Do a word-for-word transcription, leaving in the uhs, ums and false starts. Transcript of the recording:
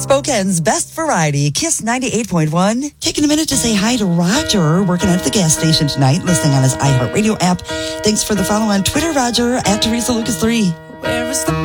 Spokane's best variety, Kiss ninety-eight point one. Taking a minute to say hi to Roger, working at the gas station tonight, listening on his iHeartRadio app. Thanks for the follow on Twitter, Roger, at Teresa Lucas three. Where is the